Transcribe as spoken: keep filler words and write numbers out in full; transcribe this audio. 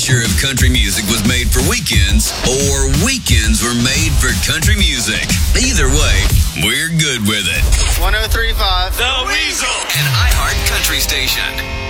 sure if country music was made for weekends or weekends were made for country music. Either way, we're good with it. one oh three point five The Weasel, an iHeart country station.